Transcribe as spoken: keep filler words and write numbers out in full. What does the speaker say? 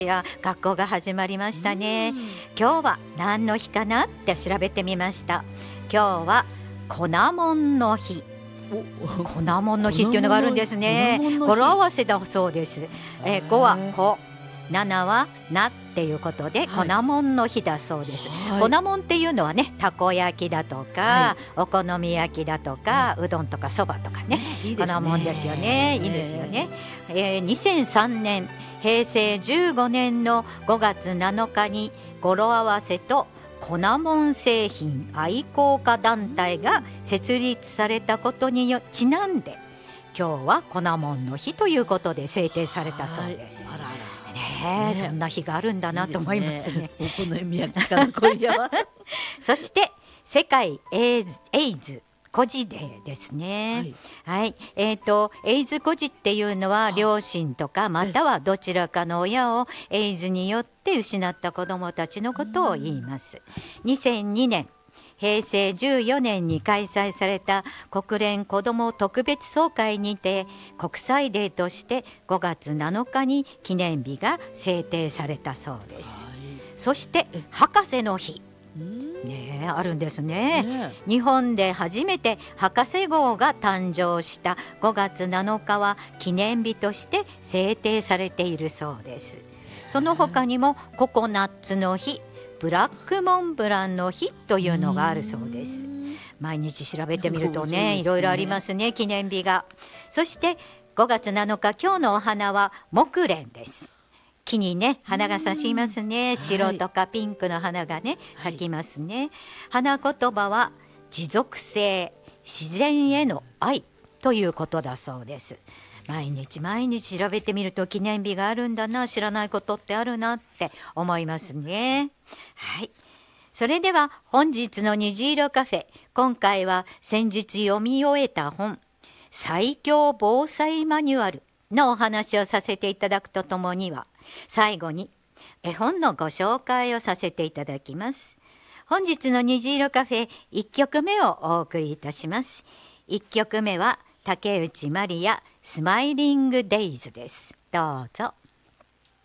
いや学校が始まりましたね。今日は何の日かなって調べてみました。今日は粉もんの日。粉もんの日っていうのがあるんですね。語呂合わせだそうです。えー、ごはこ、ななはなっていうことで、はい、粉もんの日だそうです。はい、粉もんっていうのはね、たこ焼きだとか、はい、お好み焼きだとか、うん、うどんとかそばとかね、いいですね、粉もんですよね。いいですよね。えー、にせんさんねんへいせいじゅうごねんのごがつなのかに語呂合わせと粉もん製品愛好家団体が設立されたことにちなんで、今日は粉もんの日ということで制定されたそうです。あらあらねえ、そんな日があるんだなと思いますね。 お好み焼きかな今夜はそして世界エイズ、エイズ孤児デーですね。はい、はい、えーと、エイズ孤児っていうのは両親とかまたはどちらかの親をエイズによって失った子どもたちのことを言います。にせんにねんへいせいじゅうよねんに開催された国連子ども特別総会にて国際デーとしてごがつなのかに記念日が制定されたそうです。はい、そして博士の日ね、あるんですね。ね、日本で初めて博士号が誕生したごがつなのかは記念日として制定されているそうです。その他にもココナッツの日、ブラックモンブランの日というのがあるそうです。毎日調べてみるとね、いろいろありますね、記念日が。そしてごがつなのか、今日のお花は木蓮です。木にね、花が咲きますね。白とかピンクの花がね、咲きますね。はい、花言葉は持続性、自然への愛ということだそうです。毎日毎日調べてみると記念日があるんだな、知らないことってあるなって思いますね。はい、それでは本日の虹色カフェ、今回は先日読み終えた本、最強防災マニュアルのお話をさせていただくとともには、最後に絵本のご紹介をさせていただきます。本日の虹色カフェいっきょくめをお送りいたします。いっきょくめは竹内まりやスマイリングデイズです。どうぞ。